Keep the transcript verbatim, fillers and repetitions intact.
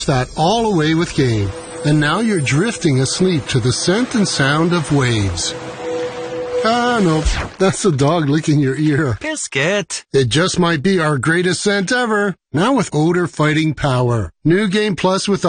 that all away with game. And now you're drifting asleep to the scent and sound of waves. Ah, no, that's the dog licking your ear. Biscuit. It just might be our greatest scent ever. Now with odor fighting power. New Game Plus with